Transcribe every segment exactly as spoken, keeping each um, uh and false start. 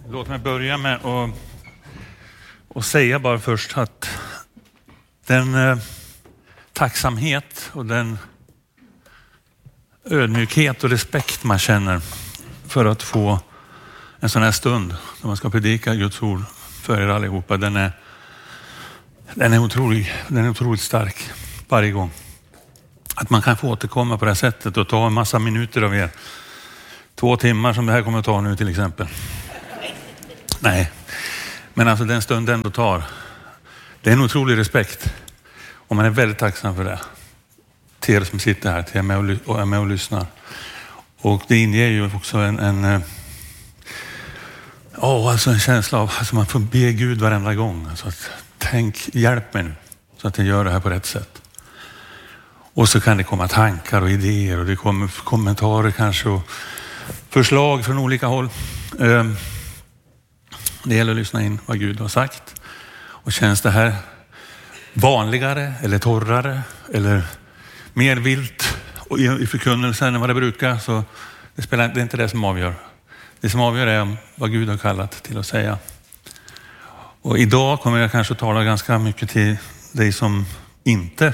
Låt mig börja med att och säga bara först att den eh, tacksamhet och den ödmjukhet och respekt man känner för att få en sån här stund när man ska predika Guds ord för er allihopa, den är, den är, otrolig, den är otroligt stark varje gång. Att man kan få återkomma på det här sättet och ta en massa minuter av er. Två timmar som det här kommer att ta nu till exempel. Nej, men alltså den stunden ändå tar. Det är en otrolig respekt. Och man är väldigt tacksam för det. Till er som sitter här, till er med och är med och lyssnar. Och det inger ju också en, en oh, alltså en känsla av att alltså man får be Gud varenda gång. Alltså att, tänk, hjälp mig nu så att jag gör det här på rätt sätt. Och så kan det komma tankar och idéer och det kommer kommentarer kanske och förslag från olika håll. Det gäller att lyssna in vad Gud har sagt. Och känns det här vanligare eller torrare eller mer vilt i förkunnelsen än vad det brukar, så det, spelar, det är inte det som avgör. Det som avgör är vad Gud har kallat till att säga. Och idag kommer jag kanske att tala ganska mycket till dig som inte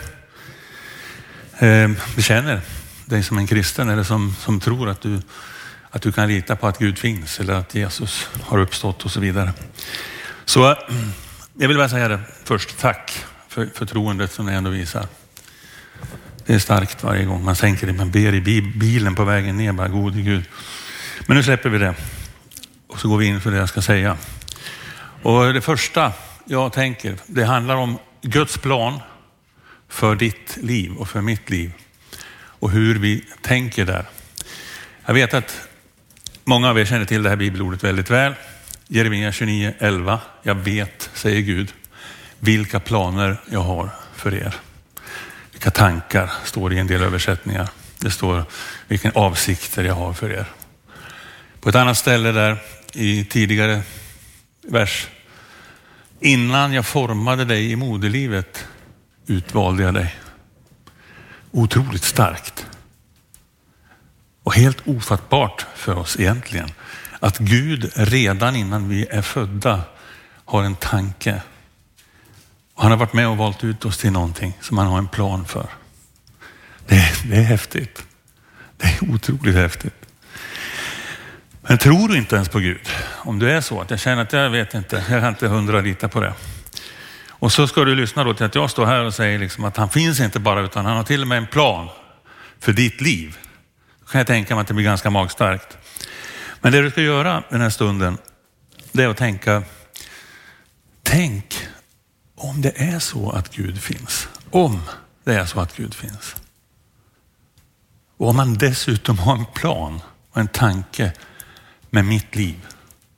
eh, bekänner dig som en kristen eller som, som tror att du, att du kan lita på att Gud finns eller att Jesus har uppstått och så vidare. Så jag vill bara säga det först. Tack för förtroendet som ni ändå visar. Det är starkt varje gång man sänker det. Man ber i bilen på vägen ner. Bara gode Gud. Men nu släpper vi det. Och så går vi in för det jag ska säga. Och det första jag tänker, det handlar om Guds plan för ditt liv och för mitt liv. Och hur vi tänker där. Jag vet att många av er känner till det här bibelordet väldigt väl. Jeremia tjugonio elva. Jag vet, säger Gud, vilka planer jag har för er. Vilka tankar står i en del översättningar. Det står vilken avsikter jag har för er. På ett annat ställe där i tidigare vers. Innan jag formade dig i moderlivet utvalde jag dig. Otroligt starkt. Och helt ofattbart för oss egentligen. Att Gud redan innan vi är födda har en tanke. Och han har varit med och valt ut oss till någonting som han har en plan för. Det är, det är häftigt. Det är otroligt häftigt. Men tror du inte ens på Gud? Om du är så att jag känner att jag vet inte, jag kan inte hundra lita på det. Och så ska du lyssna då till att jag står här och säger liksom att han finns inte bara utan han har till och med en plan för ditt liv. Då kan jag tänka mig att det blir ganska magstarkt. Men det du ska göra den här stunden, det är att tänka, tänk om det är så att Gud finns. Om det är så att Gud finns. Och om man dessutom har en plan och en tanke med mitt liv,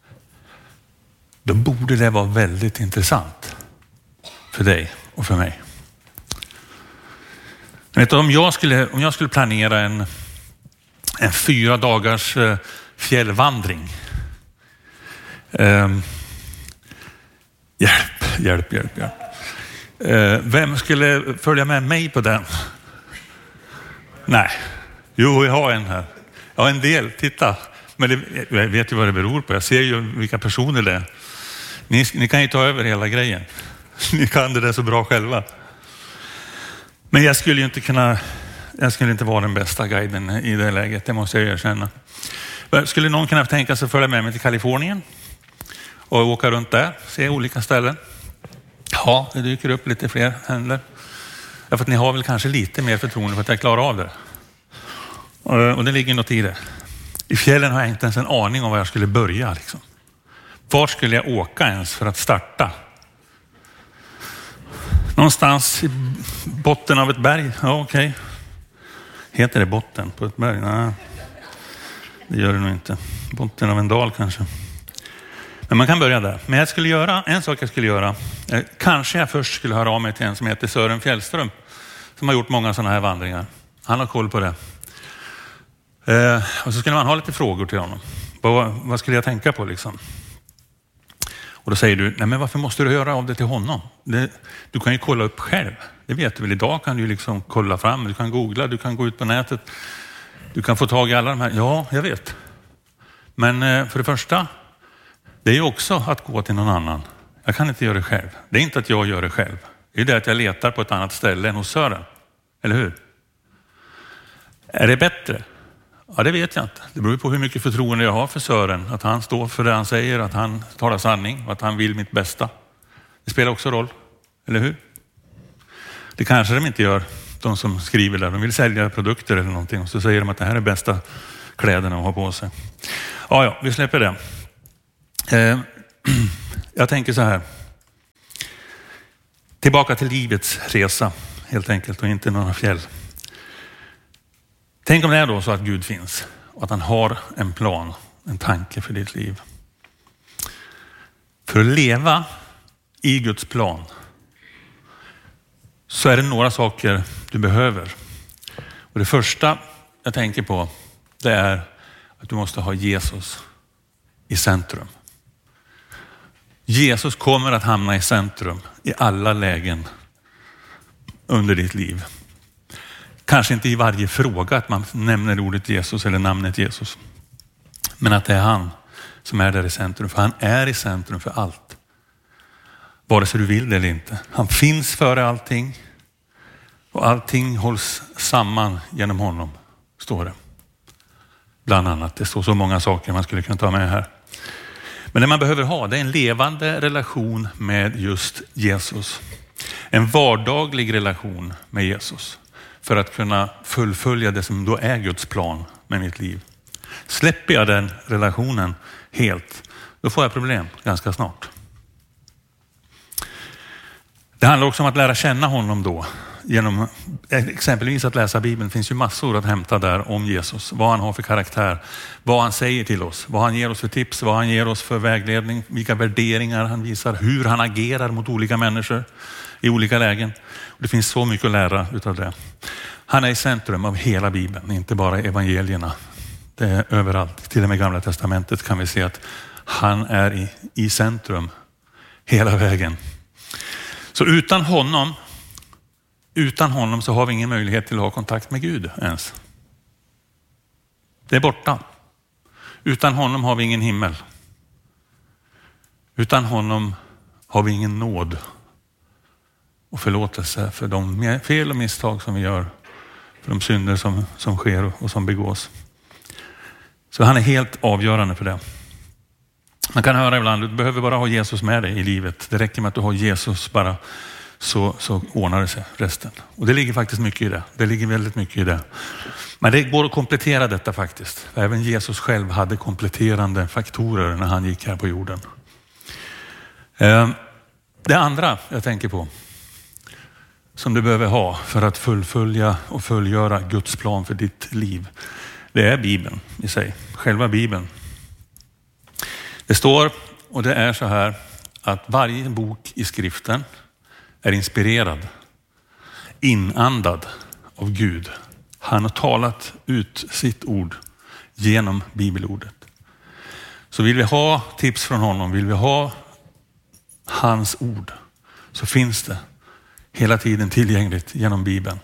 då borde det vara väldigt intressant för dig och för mig. Vet du, om jag skulle, om jag skulle planera en, en fyra dagars fjällvandring. Um, hjälp, hjälp, hjälp, hjälp. Uh, vem skulle följa med mig på den? Nej. Jo, jag har en här. Ja, en del. Titta. Men det, jag vet ju vad det beror på. Jag ser ju vilka personer det är. Ni, ni kan ju ta över hela grejen. Ni kan det där så bra själva. Men jag skulle ju inte kunna, jag skulle inte vara den bästa guiden i det läget. Det måste jag erkänna. Skulle någon kunna tänka sig att följa med mig till Kalifornien och åka runt där, se olika ställen? Ja, det dyker upp lite fler händer. Därför att ni har väl kanske lite mer förtroende för att jag klarar av det. Och det ligger något i det. I fjällen har jag inte ens en aning om var jag skulle börja. Liksom. Var skulle jag åka ens för att starta? Någonstans i botten av ett berg. Ja, okej. Okay. Heter det botten på ett berg? Nej, det gör det nog inte. Botten av en dal kanske. Men man kan börja där. Men jag skulle göra, en sak jag skulle göra. Eh, kanske jag först skulle höra av mig till en som heter Sören Fjällström. Som har gjort många sådana här vandringar. Han har koll på det. Eh, och så skulle man ha lite frågor till honom. Vad, vad skulle jag tänka på liksom? Och då säger du, nej men varför måste du göra av det till honom? Det, du kan ju kolla upp själv. Det vet du väl, idag kan du liksom kolla fram. Du kan googla, du kan gå ut på nätet. Du kan få tag i alla de här. Ja, jag vet. Men eh, för det första, Det är ju också att gå till någon annan. Jag kan inte göra det själv. Det är inte att jag gör det själv. Det är det att jag letar på ett annat ställe än hos Sören. Eller hur? Är det bättre? Ja, det vet jag inte. Det beror på hur mycket förtroende jag har för Sören. Att han står för det han säger, att han talar sanning och att han vill mitt bästa. Det spelar också roll. Eller hur? Det kanske de inte gör, de som skriver där. De vill sälja produkter eller någonting. Och så säger de att det här är bästa kläderna att ha på sig. Ja, ja, vi släpper det. Eh, jag tänker så här. Tillbaka till livets resa, helt enkelt, och inte några fjäll. Tänk om det är då så att Gud finns och att han har en plan, en tanke för ditt liv. För att leva i Guds plan så är det några saker du behöver. Och det första jag tänker på, det är att du måste ha Jesus i centrum. Jesus kommer att hamna i centrum i alla lägen under ditt liv. Kanske inte i varje fråga att man nämner ordet Jesus eller namnet Jesus. Men att det är han som är där i centrum. För han är i centrum för allt. Vare sig du vill det eller inte. Han finns före allting. Och allting hålls samman genom honom, står det. Bland annat. Det står så många saker man skulle kunna ta med här. Men det man behöver ha, det är en levande relation med just Jesus. En vardaglig relation med Jesus. För att kunna fullfölja det som då är Guds plan med mitt liv. Släpper jag den relationen helt, då får jag problem ganska snart. Det handlar också om att lära känna honom då. Genom exempelvis att läsa Bibeln. Det finns ju massor att hämta där om Jesus. Vad han har för karaktär. Vad han säger till oss. Vad han ger oss för tips. Vad han ger oss för vägledning. Vilka värderingar han visar. Hur han agerar mot olika människor i olika lägen. Och det finns så mycket att lära utav det. Han är i centrum av hela Bibeln. Inte bara evangelierna. Det är överallt. Till och med Gamla testamentet kan vi se att han är i, i centrum hela vägen. Så utan honom Utan honom så har vi ingen möjlighet till att ha kontakt med Gud ens. Det är borta. Utan honom har vi ingen himmel. Utan honom har vi ingen nåd och förlåtelse för de fel och misstag som vi gör. För de synder som, som sker och som begås. Så han är helt avgörande för det. Man kan höra ibland, du behöver bara ha Jesus med dig i livet. Det räcker med att du har Jesus bara. Så, så ordnar det sig resten. Och det ligger faktiskt mycket i det. Det ligger väldigt mycket i det. Men det går att komplettera detta faktiskt. Även Jesus själv hade kompletterande faktorer när han gick här på jorden. Det andra jag tänker på som du behöver ha för att fullfölja och fullgöra Guds plan för ditt liv. Det är Bibeln i sig. Själva Bibeln. Det står, och det är så här, att varje bok i skriften är inspirerad, inandad av Gud. Han har talat ut sitt ord genom bibelordet. Så vill vi ha tips från honom, vill vi ha hans ord, så finns det hela tiden tillgängligt genom Bibeln.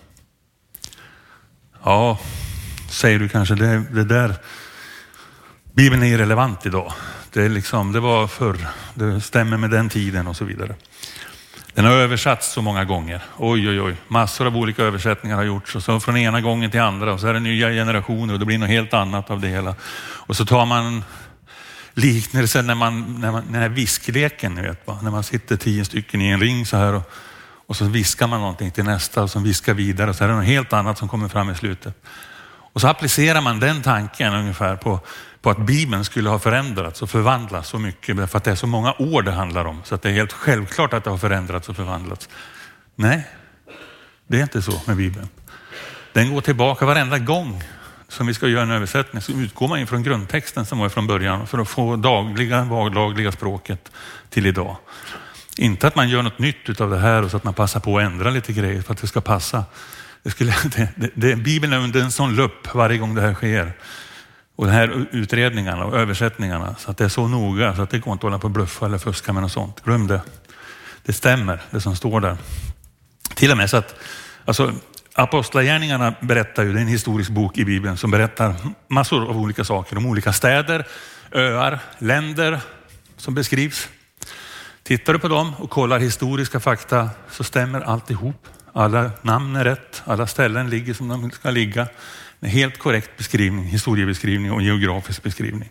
Ja, säger du kanske, det, det där, Bibeln är irrelevant idag. Det, är liksom, det var förr, det stämmer med den tiden och så vidare. Den har översatts så många gånger. Oj, oj, oj. Massor av olika översättningar har gjorts. Och så från ena gången till andra. Och så är det nya generationer. Och det blir något helt annat av det hela. Och så tar man liknelsen när man, när man, den här viskleken, ni vet va? När man sitter tio stycken i en ring så här. Och, och så viskar man någonting till nästa. Och så viskar vidare. Och så är det något helt annat som kommer fram i slutet. Och så applicerar man den tanken ungefär på, på att Bibeln skulle ha förändrats och förvandlats så mycket. För att det är så många år det handlar om. Så att det är helt självklart att det har förändrats och förvandlats. Nej, det är inte så med Bibeln. Den går tillbaka varenda gång som vi ska göra en översättning. Så utgår man från grundtexten som var från början. För att få dagliga, vardagliga språket till idag. Inte att man gör något nytt av det här och så att man passar på att ändra lite grejer för att det ska passa. Det skulle, det, det, det, Bibeln är under en sån lupp varje gång det här sker. Och de här utredningarna och översättningarna. Så att det är så noga så att det går inte att hålla på och bluffa eller fuska med något sånt. Glöm det. Det stämmer, det som står där. Till och med så att alltså, Apostlagärningarna berättar ju, det är en historisk bok i Bibeln som berättar massor av olika saker. Om olika städer, öar, länder som beskrivs. Tittar du på dem och kollar historiska fakta så stämmer alltihop. Alla namn är rätt, alla ställen ligger som de ska ligga. En helt korrekt beskrivning, historiebeskrivning och geografisk beskrivning.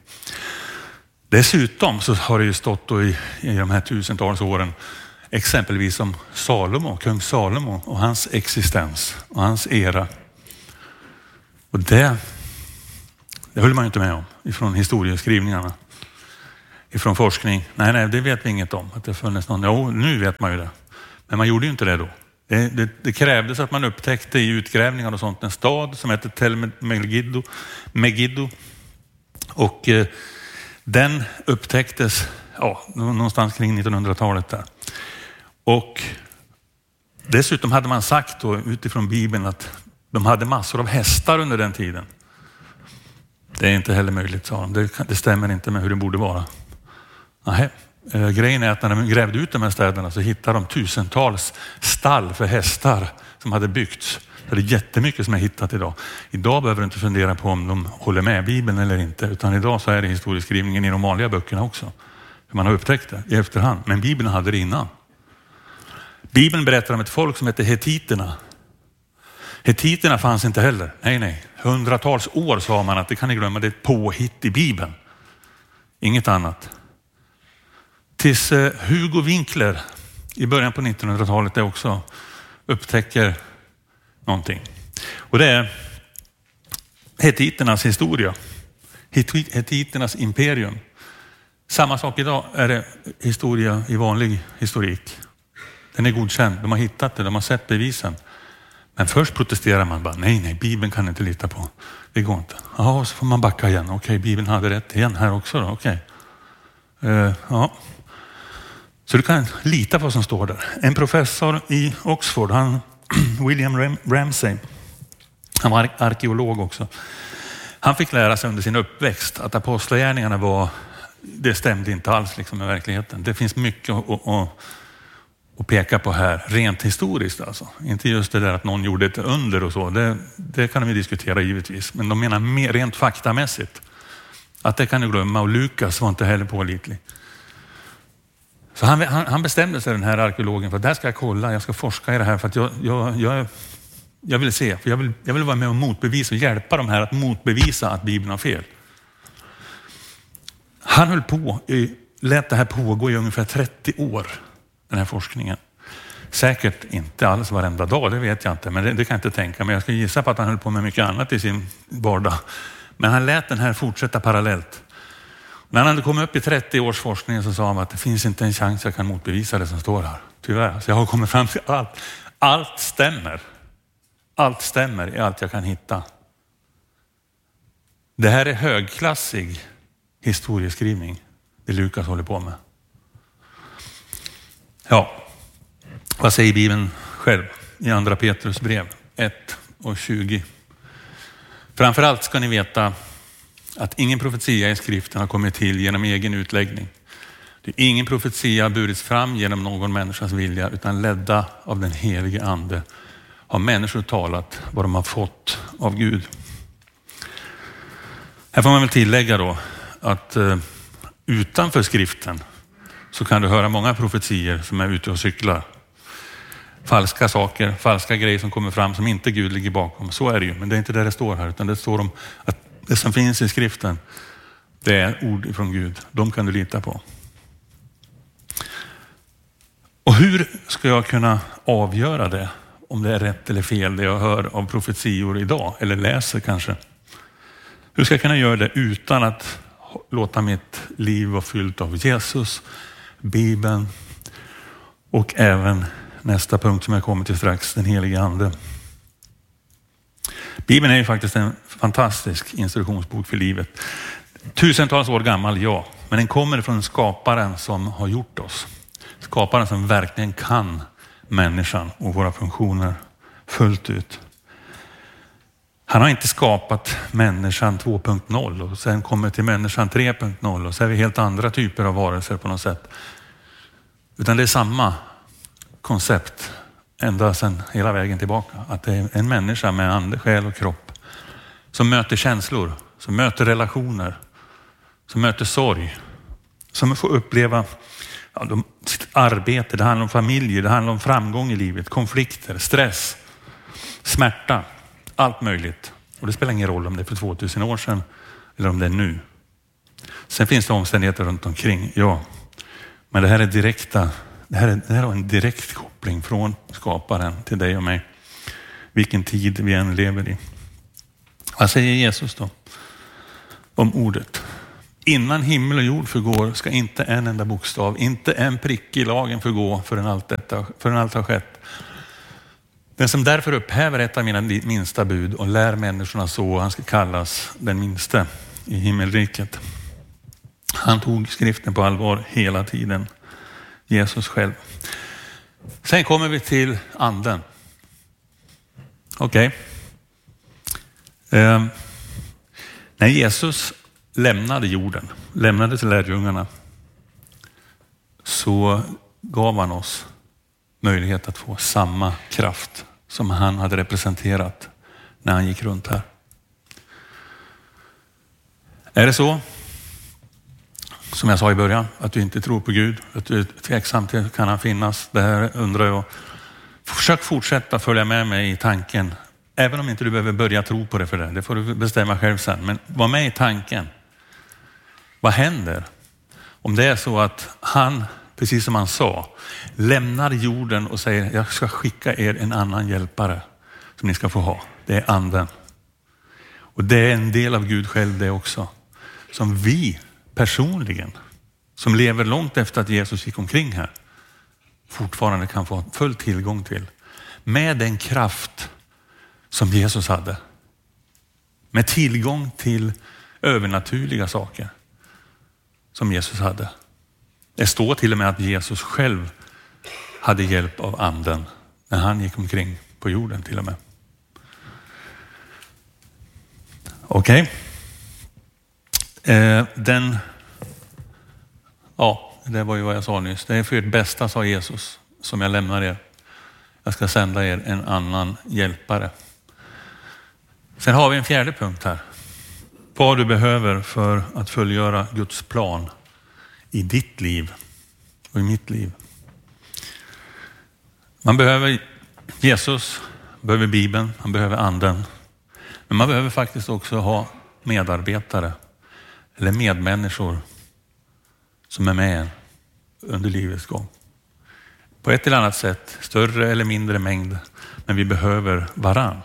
Dessutom så har det ju stått då i, i de här tusentals åren exempelvis om Salomo, kung Salomo och hans existens och hans era. Och det, det höll man ju inte med om ifrån historieskrivningarna. Ifrån forskning. Nej, nej, det vet vi inget om. Att det funnits någon. Jo, nu vet man ju det. Men man gjorde ju inte det då. Det, det, det krävdes att man upptäckte i utgrävningar och sånt en stad som heter Tel Megiddo. Megiddo. Och eh, den upptäcktes ja, någonstans kring nittonhundratalet där. Och dessutom hade man sagt då, utifrån Bibeln att de hade massor av hästar under den tiden. Det är inte heller möjligt, sa de. Det, det stämmer inte med hur det borde vara. Nej. Eh, grejen är att när de grävde ut de här städerna så hittade de tusentals stall för hästar som hade byggts. Det är jättemycket som är hittat idag. Idag behöver du inte fundera på om de håller med Bibeln eller inte. Utan idag så är det historieskrivningen i de vanliga böckerna också. Hur man har upptäckt det i efterhand. Men Bibeln hade det innan. Bibeln berättar om ett folk som heter hetiterna. Hetiterna fanns inte heller. Nej, nej. Hundratals år sa man att det kan ni glömma. Det är ett påhitt i Bibeln. Inget annat. Tills Hugo Winkler i början på nittonhundratalet också upptäcker någonting. Och det är hetiternas historia. Hetiternas imperium. Samma sak idag är det historia i vanlig historik. Den är godkänd. De har hittat det. De har sett bevisen. Men först protesterar man bara. Nej, nej. Bibeln kan inte lita på. Det går inte. Ja, så får man backa igen. Okej, Bibeln hade rätt igen här också då. Okej. Uh, ja. Så du kan lita på vad som står där. En professor i Oxford, han, William Ram- Ramsay, han var arkeolog också. Han fick lära sig under sin uppväxt att apostlagärningarna var, det stämde inte alls liksom med verkligheten. Det finns mycket att, att, att peka på här, rent historiskt alltså. Inte just det där att någon gjorde ett under och så, det, det kan vi diskutera givetvis. Men de menar mer rent faktamässigt. Att det kan du glömma, och Lukas var inte heller pålitlig. Så han, han, han bestämde sig, den här arkeologen, för att där ska jag kolla, jag ska forska i det här för att jag, jag, jag, jag vill se, för jag vill, jag vill vara med och motbevisa och hjälpa de här att motbevisa att Bibeln har fel. Han höll på, lät det här pågå i ungefär trettio år, den här forskningen. Säkert inte alls varenda dag, det vet jag inte, men det, det kan jag inte tänka. Men jag ska gissa på att han höll på med mycket annat i sin vardag. Men han lät den här fortsätta parallellt. När han hade kommit upp i trettio års forskning så sa han att det finns inte en chans jag kan motbevisa det som står här. Tyvärr. Så jag har kommit fram till allt. Allt stämmer. Allt stämmer i allt jag kan hitta. Det här är högklassig historieskrivning. Det Lukas håller på med. Ja. Vad säger Bibeln själv i andra Petrus brev ett och tjugo? Framförallt ska ni veta att ingen profetia i skriften har kommit till genom egen utläggning. Det är ingen profetia burits fram genom någon människas vilja, utan ledda av den helige ande har människor talat vad de har fått av Gud. Här får man väl tillägga då att eh, utanför skriften så kan du höra många profetier som är ute och cyklar. Falska saker, falska grejer som kommer fram som inte Gud ligger bakom. Så är det ju, men det är inte där det står här, utan det står om att det som finns i skriften, det är ord ifrån Gud. De kan du lita på. Och hur ska jag kunna avgöra det? Om det är rätt eller fel det jag hör av profetior idag, eller läser kanske. Hur ska jag kunna göra det utan att låta mitt liv vara fyllt av Jesus, Bibeln och även nästa punkt som jag kommer till strax, den helige ande. Bibeln är ju faktiskt en fantastisk instruktionsbok för livet. Tusentals år gammal, ja. Men den kommer från skaparen som har gjort oss. Skaparen som verkligen kan människan och våra funktioner fullt ut. Han har inte skapat människan två punkt noll och sen kommer till människan tre punkt noll och så är vi helt andra typer av varelser på något sätt. Utan det är samma koncept ända sedan hela vägen tillbaka. Att det är en människa med ande, själ och kropp som möter känslor, som möter relationer, som möter sorg, som får uppleva ja, de, sitt arbete. Det handlar om familjer, det handlar om framgång i livet, konflikter, stress, smärta, allt möjligt. Och det spelar ingen roll om det är för tvåtusen år sedan eller om det är nu. Sen finns det omständigheter runt omkring, ja. Men det här är direkta, det här är, det här är en direkt koppling från skaparen till dig och mig. Vilken tid vi än lever i. Vad säger Jesus då om ordet? Innan himmel och jord förgår ska inte en enda bokstav, inte en prick i lagen förgå förrän allt, detta, förrän allt har skett. Den som därför upphäver ett av mina minsta bud och lär människorna så, han ska kallas den minste i himmelriket. Han tog skriften på allvar hela tiden. Jesus själv. Sen kommer vi till anden. Okej. Okay. Eh, när Jesus lämnade jorden, lämnade till lärjungarna, så gav han oss möjlighet att få samma kraft som han hade representerat när han gick runt här. Är det så, som jag sa i början, att du inte tror på Gud, att du är tveksam till kan han finnas? Det här undrar jag. Försök fortsätta följa med mig i tanken. Även om inte du behöver börja tro på det för det. Det får du bestämma själv sen. Men var med i tanken. Vad händer om det är så att han, precis som han sa, lämnar jorden och säger jag ska skicka er en annan hjälpare som ni ska få ha. Det är anden. Och det är en del av Gud själv det också. Som vi personligen, som lever långt efter att Jesus gick omkring här, fortfarande kan få full tillgång till. Med den kraft som Jesus hade. Med tillgång till övernaturliga saker som Jesus hade. Det står till och med att Jesus själv hade hjälp av anden när han gick omkring på jorden till och med. Okej. Okay. Eh, den ja, det var ju vad jag sa nyss. Det är för ert bästa, sa Jesus, som jag lämnar er. Jag ska sända er en annan hjälpare. Sen har vi en fjärde punkt här. Vad du behöver för att fullgöra Guds plan i ditt liv och i mitt liv. Man behöver Jesus, behöver Bibeln, man behöver anden. Men man behöver faktiskt också ha medarbetare eller medmänniskor som är med under livets gång. På ett eller annat sätt, större eller mindre mängd, men vi behöver varann.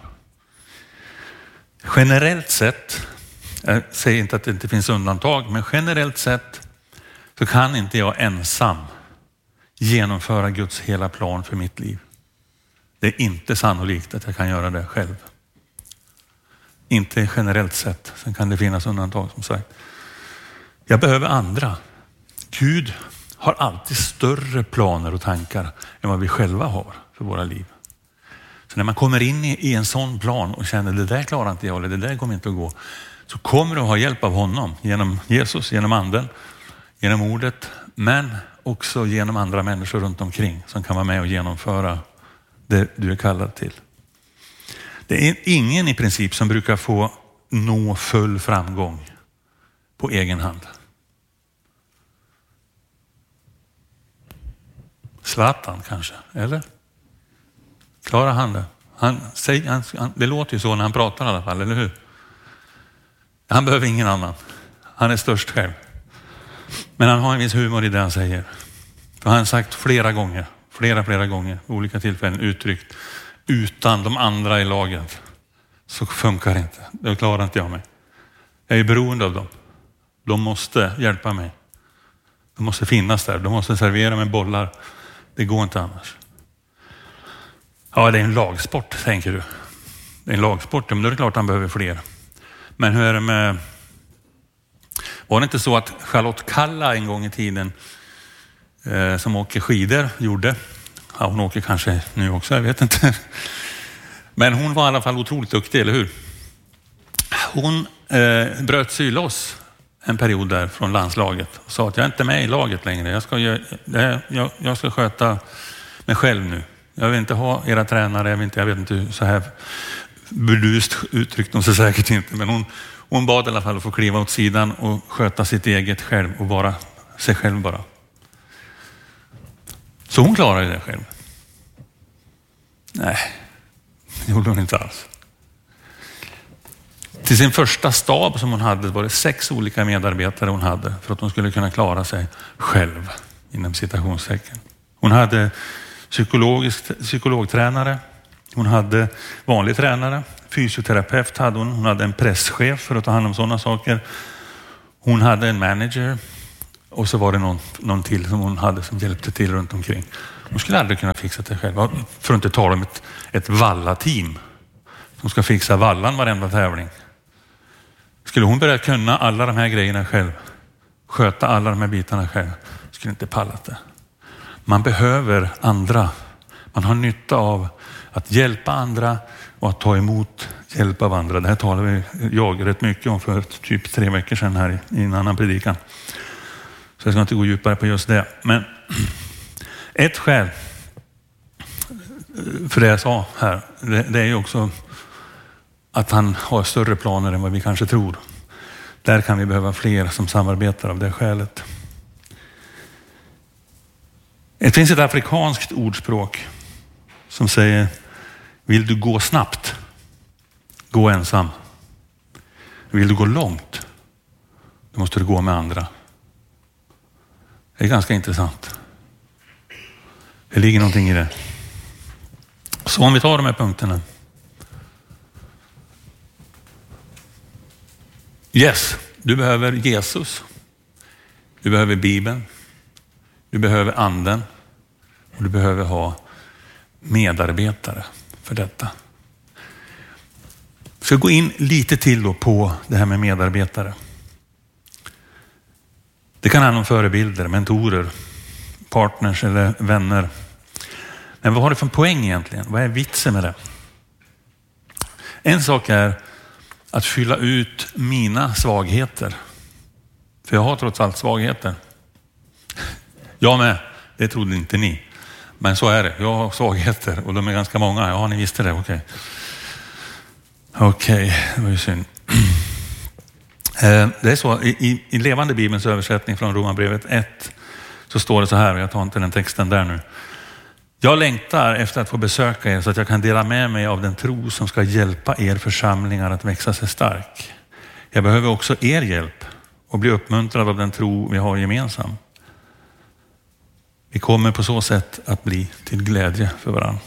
Generellt sett, jag säger inte att det inte finns undantag, men generellt sett så kan inte jag ensam genomföra Guds hela plan för mitt liv. Det är inte sannolikt att jag kan göra det själv. Inte generellt sett, sen kan det finnas undantag som sagt. Jag behöver andra. Gud har alltid större planer och tankar än vad vi själva har för våra liv. Så när man kommer in i, i en sån plan och känner det där klarar inte jag eller det där kommer inte att gå, så kommer du att ha hjälp av honom genom Jesus, genom anden, genom ordet, men också genom andra människor runt omkring som kan vara med och genomföra det du är kallad till. Det är ingen i princip som brukar få nå full framgång på egen hand. Zlatan kanske, eller? Klarar han det? Han, säger, han, han, det låter ju så när han pratar i alla fall, eller hur? Han behöver ingen annan. Han är störst själv. Men han har en viss humor i det han säger. För han har sagt flera gånger, flera, flera gånger, olika tillfällen uttryckt, utan de andra i laget så funkar det inte. Det klarar inte jag mig. Jag är beroende av dem. De måste hjälpa mig. De måste finnas där. De måste servera mig bollar. Det går inte annars. Ja, det är en lagsport, tänker du. Det är en lagsport, men då är det klart att han behöver fler. Men hur är det med... Var det inte så att Charlotte Kalla en gång i tiden eh, som åker skidor gjorde? Ja, hon åker kanske nu också, jag vet inte. Men hon var i alla fall otroligt duktig, eller hur? Hon eh, bröt sig loss en period där från landslaget och sa att jag är inte med i laget längre. Jag ska, jag, jag, jag ska sköta mig själv nu. Jag vill inte ha era tränare, jag vet inte, jag vet inte hur så här burdust uttryckt de sig säkert inte. Men hon, hon bad i alla fall att få kliva åt sidan och sköta sitt eget själv och vara sig själv bara. Så hon klarade det själv. Nej, det gjorde hon inte alls. Till sin första stab som hon hade var det sex olika medarbetare hon hade för att hon skulle kunna klara sig själv inom citationstecken. Hon hade psykologisk, psykologtränare, hon hade vanlig tränare, fysioterapeut hade hon, hon hade en presschef för att ta hand om sådana saker. Hon hade en manager och så var det någon, någon till som hon hade som hjälpte till runt omkring. Hon skulle aldrig kunna fixa det själv, för att inte tala om ett, ett vallateam som ska fixa vallan varenda tävling. Skulle hon börja kunna alla de här grejerna själv, sköta alla de här bitarna själv, skulle inte pallat det. Man behöver andra. Man har nytta av att hjälpa andra och att ta emot hjälp av andra. Det här talar vi jag rätt mycket om för typ tre veckor sedan här i en annan predikan. Så jag ska inte gå djupare på just det. Men ett skäl för det jag sa här, det, det är ju också att han har större planer än vad vi kanske tror. Där kan vi behöva fler som samarbetar av det skälet. Det finns ett afrikanskt ordspråk som säger: vill du gå snabbt, gå ensam. Vill du gå långt, då måste du gå med andra. Det är ganska intressant. Det ligger någonting i det. Så om vi tar de här punkterna. Yes, du behöver Jesus. Du behöver Bibeln. Du behöver anden. Och du behöver ha medarbetare för detta. Jag ska gå in lite till då på det här med medarbetare. Det kan handla om förebilder, mentorer, partners eller vänner. Men vad har det för poäng egentligen? Vad är vitsen med det? En sak är att fylla ut mina svagheter. För jag har trots allt svagheter. Jag med, det trodde inte ni. Men så är det, jag har svagheter och de är ganska många. Ja, ni visste det, okej. Okej, det var ju synd. Det är så, i, i levande Bibelns översättning från Romarbrevet ett så står det så här, och jag tar inte den texten där nu. Jag längtar efter att få besöka er så att jag kan dela med mig av den tro som ska hjälpa er församlingar att växa sig stark. Jag behöver också er hjälp och bli uppmuntrad av den tro vi har gemensam. Vi kommer på så sätt att bli till glädje för varandra.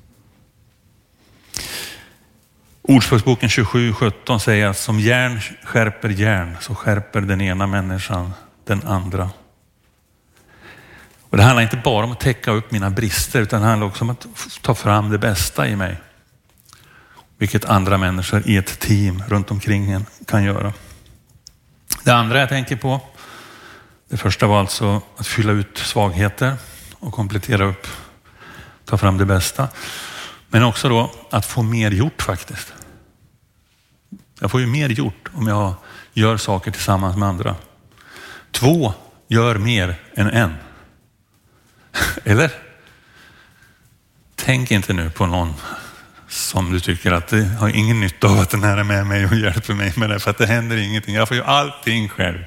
Ordspråksboken tjugosju sjutton säger att som järn skärper järn så skärper den ena människan den andra. Och det handlar inte bara om att täcka upp mina brister, utan det handlar också om att ta fram det bästa i mig. Vilket andra människor i ett team runt omkring en kan göra. Det andra jag tänker på, det första var alltså att fylla ut svagheter och komplettera upp, ta fram det bästa. Men också då att få mer gjort faktiskt. Jag får ju mer gjort om jag gör saker tillsammans med andra. Två gör mer än en. Eller? Tänk inte nu på någon som du tycker att det har ingen nytta av att den här är med mig och hjälper mig med det, för att det händer ingenting. Jag får ju allting själv.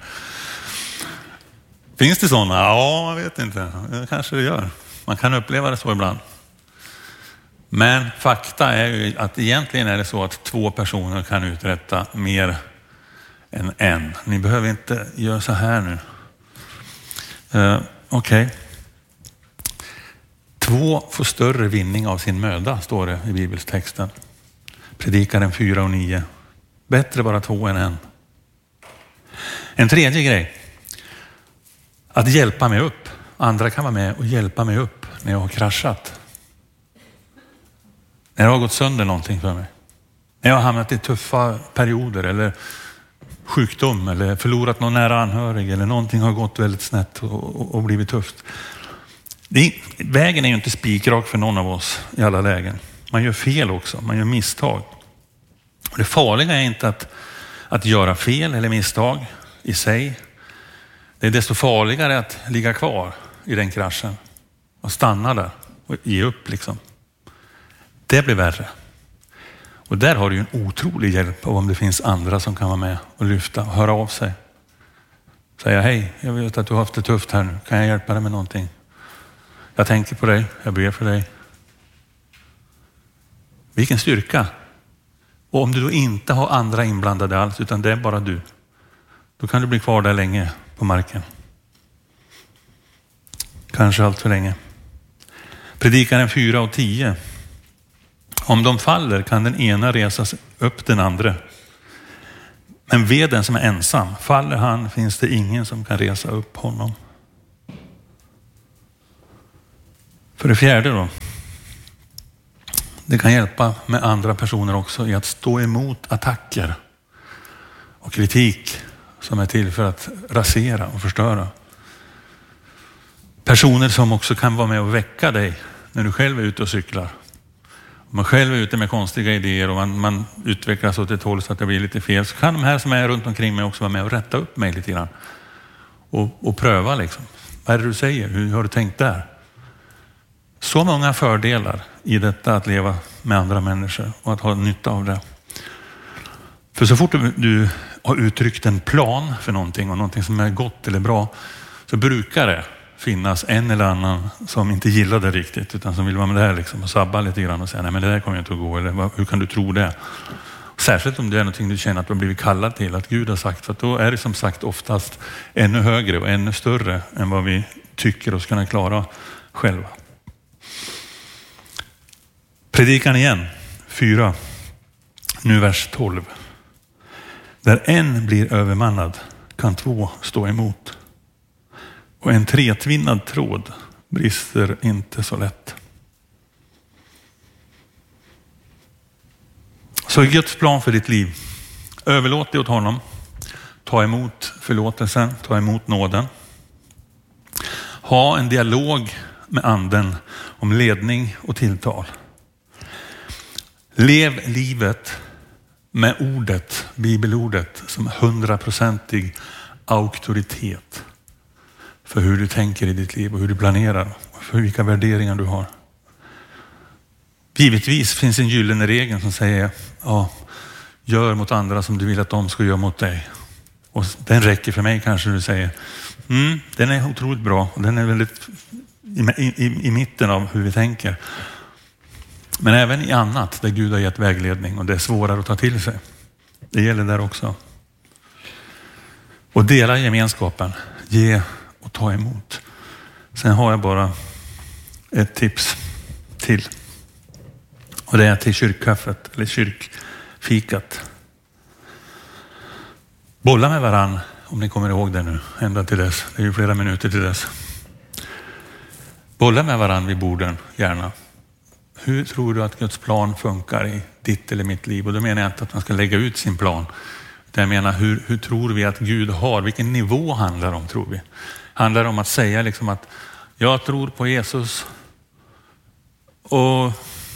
Finns det sådana? Ja, jag vet inte. Det kanske det gör. Man kan uppleva det så ibland. Men fakta är ju att egentligen är det så att två personer kan uträtta mer än en. Ni behöver inte göra så här nu. Uh, Okej. Okay. Två får större vinning av sin möda, står det i bibeltexten. Predikaren fyra och nio. Bättre bara två än en. En tredje grej. Att hjälpa mig upp. Andra kan vara med och hjälpa mig upp när jag har kraschat. När det har gått sönder någonting för mig. När jag har hamnat i tuffa perioder eller sjukdom eller förlorat någon nära anhörig eller någonting har gått väldigt snett och, och, och blivit tufft. Det är, vägen är ju inte spikrak för någon av oss i alla lägen. Man gör fel också, man gör misstag. Och det farliga är inte att, att göra fel eller misstag i sig. Det är desto farligare att ligga kvar i den kraschen och stanna där och ge upp liksom. Det blir värre. Och där har du ju en otrolig hjälp av om det finns andra som kan vara med och lyfta och höra av sig. Säga hej, jag vet att du har haft det tufft här nu. Kan jag hjälpa dig med någonting? Jag tänker på dig, jag ber för dig. Vilken styrka. Och om du då inte har andra inblandade alls, utan det är bara du, då kan du bli kvar där länge på marken. Kanske allt för länge. Predikaren fyra och tio. Om de faller kan den ena resas upp den andra. Men ved den som är ensam, faller han finns det ingen som kan resa upp honom. För det fjärde då. Det kan hjälpa med andra personer också i att stå emot attacker och kritik som är till för att rasera och förstöra. Personer som också kan vara med och väcka dig när du själv är ute och cyklar. Om man själv är ute med konstiga idéer och man, man utvecklas åt ett håll så att det blir lite fel, så kan de här som är runt omkring mig också vara med och rätta upp mig lite grann. Och, och pröva liksom. Vad är det du säger? Hur har du tänkt där? Så många fördelar i detta att leva med andra människor och att ha nytta av det. För så fort du har uttryckt en plan för någonting och någonting som är gott eller bra, så brukar det finnas en eller annan som inte gillar det riktigt, utan som vill vara med det här liksom och sabba lite grann och säga nej men det där kommer inte att gå, eller hur kan du tro det? Särskilt om det är någonting du känner att du har blivit kallad till, att Gud har sagt, för att då är det som sagt oftast ännu högre och ännu större än vad vi tycker oss kunna klara själva. Predikan igen, fyra, nu vers tolv. Där en blir övermannad kan två stå emot. Och en tretvinnad tråd brister inte så lätt. Så Guds plan för ditt liv. Överlåt det åt honom. Ta emot förlåtelsen, ta emot nåden. Ha en dialog med anden om ledning och tilltal. Lev livet med ordet, bibelordet, som hundraprocentig auktoritet för hur du tänker i ditt liv och hur du planerar och för vilka värderingar du har. Givetvis finns en gyllene regel som säger ja, gör mot andra som du vill att de ska göra mot dig. Och den räcker för mig, kanske du säger. Mm, den är otroligt bra och den är väldigt i, i, i mitten av hur vi tänker. Men även i annat där Gud har gett vägledning och det är svårare att ta till sig. Det gäller där också. Och dela gemenskapen. Ge och ta emot. Sen har jag bara ett tips till. Och det är till kyrkkaffet eller kyrkfikat. Bolla med varann, om ni kommer ihåg det nu, ända till dess. Det är ju flera minuter till dess. Bolla med varann vid borden, gärna. Hur tror du att Guds plan funkar i ditt eller mitt liv? Och då menar jag inte att man ska lägga ut sin plan. Jag menar, hur, hur tror vi att Gud har? Vilken nivå handlar det om, tror vi? Handlar det om att säga liksom att jag tror på Jesus och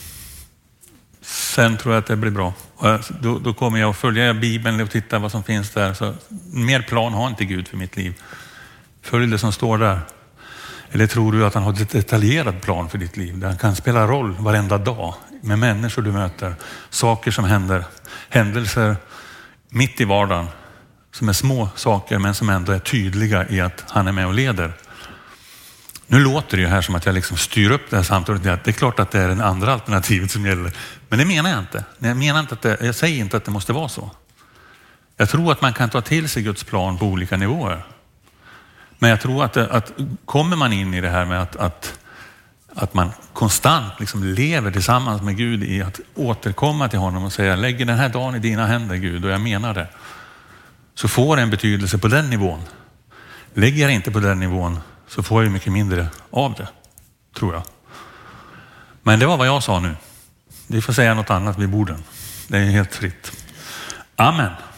sen tror jag att det blir bra. Och då, då kommer jag att följa Bibeln och titta vad som finns där. Så mer plan har inte Gud för mitt liv. Följ det som står där. Eller tror du att han har en detaljerad plan för ditt liv? Där han kan spela roll varenda dag med människor du möter. Saker som händer. Händelser mitt i vardagen. Som är små saker men som ändå är tydliga i att han är med och leder. Nu låter det ju här som att jag liksom styr upp det här samtalet. Det är klart att det är det andra alternativet som gäller. Men det menar jag inte. Jag, menar inte att det, jag säger inte att det måste vara så. Jag tror att man kan ta till sig Guds plan på olika nivåer. Men jag tror att, det, att kommer man in i det här med att, att, att man konstant liksom lever tillsammans med Gud i att återkomma till honom och säga lägger den här dagen i dina händer Gud, och jag menar det. Så får det en betydelse på den nivån. Lägger jag inte på den nivån så får jag mycket mindre av det, tror jag. Men det var vad jag sa nu. Vi får säga något annat vid borden. Det är helt fritt. Amen.